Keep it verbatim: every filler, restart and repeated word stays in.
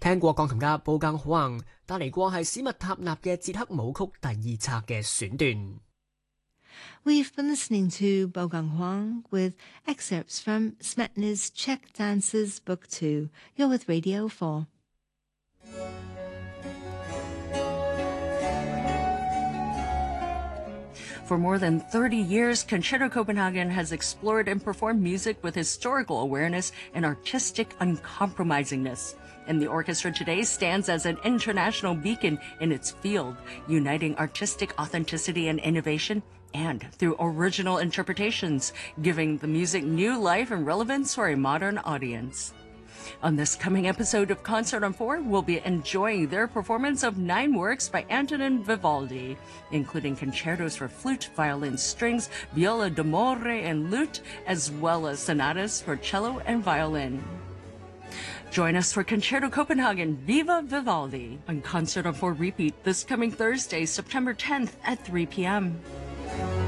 聽過鋼琴家布更可能帶嚟過係史密塔納嘅捷克舞曲第二冊嘅選段。 We've been listening to Bogang Huang with excerpts from Smetana's Czech Dances Book two. You're with Radio four. For more than thirty years, Concerto Copenhagen has explored and performed music with historical awareness and artistic uncompromisingness. And the orchestra today stands as an international beacon in its field, uniting artistic authenticity and innovation, and through original interpretations, giving the music new life and relevance for a modern audience. On this coming episode of Concert on four, we'll be enjoying their performance of nine works by Antonin Vivaldi, including concertos for flute, violin, strings, viola d'amore, and lute, as well as sonatas for cello and violin. Join us for Concerto Copenhagen Viva Vivaldi on Concert on four Repeat this coming Thursday, September tenth at three p.m.